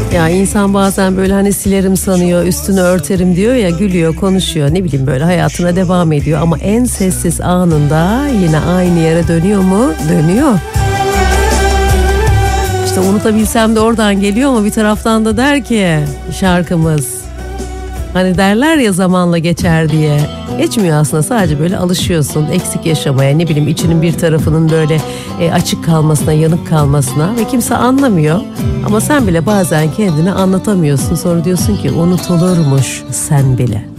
Ya insan bazen böyle hani silerim sanıyor, üstünü örterim diyor ya, gülüyor, konuşuyor, ne bileyim böyle hayatına devam ediyor. Ama en sessiz anında yine aynı yere dönüyor mu? Dönüyor. İşte unutabilsem de oradan geliyor ama bir taraftan da der ki şarkımız. Hani derler ya zamanla geçer diye. Geçmiyor aslında, sadece böyle alışıyorsun eksik yaşamaya, ne bileyim içinin bir tarafının böyle açık kalmasına, yanık kalmasına ve kimse anlamıyor. Ama sen bile bazen kendini anlatamıyorsun, sonra diyorsun ki unutulurmuş sen bile.